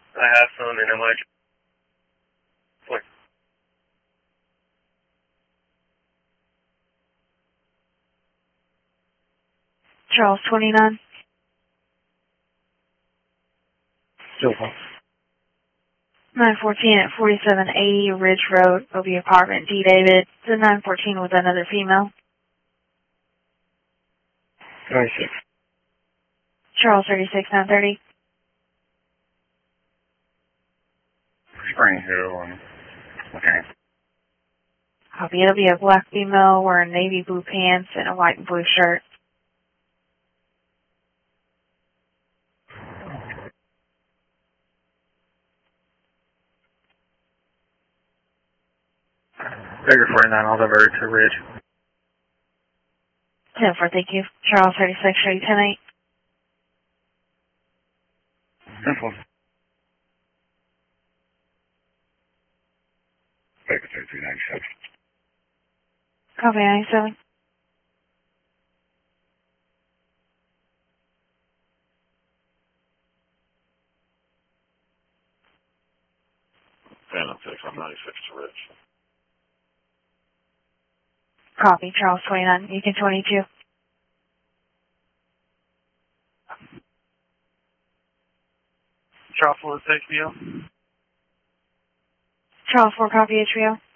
I have some in MI. Charles 29. Still false. 914 at 4780 Ridge Road, OB Apartment, D. David. The 914 with another female. 26. Charles 36, 930. Spring Hill and okay. Copy. It'll be a black female wearing navy blue pants and a white and blue shirt. Figure 49, I'll divert to Ridge. 10-4, thank you. Charles 36, show you 10-8. Simple. Baker 3397. Copy, 97. Phantom 6, I'm 96 to Ridge. Copy, Charles 29, Beacon 22. Charles 4 HBO. Charles 4, copy HBO.